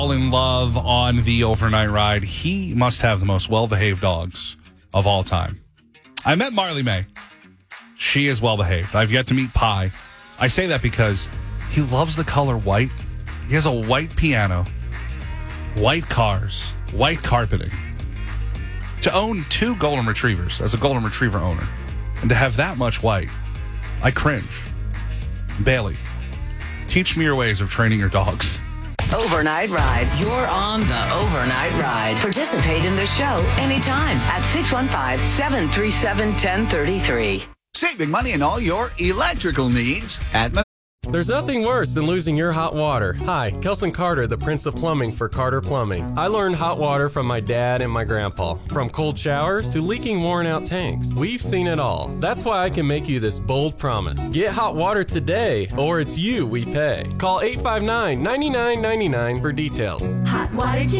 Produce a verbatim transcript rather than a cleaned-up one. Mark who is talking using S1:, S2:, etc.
S1: All in love on the overnight ride. He must have the most well-behaved dogs of all time. I met Marley May. She is well-behaved. I've yet to meet Pi. I say that because he loves the color white. He has a white piano, white cars, white carpeting. To own two golden retrievers as a golden retriever owner, and to have that much white, I cringe. Bailey, teach me your ways of training your dogs.
S2: Overnight Ride.
S3: You're on the Overnight Ride.
S2: Participate in the show anytime at six one five, seven three seven, one zero three three.
S4: Saving money on all your electrical needs at...
S5: There's nothing worse than losing your hot water. Hi, Kelson Carter, the Prince of Plumbing for Carter Plumbing. I learned hot water from my dad and my grandpa. From cold showers to leaking worn-out tanks. We've seen it all. That's why I can make you this bold promise. Get hot water today, or it's you we pay. Call eight five nine, nine nine nine nine for details.
S6: Hot water today.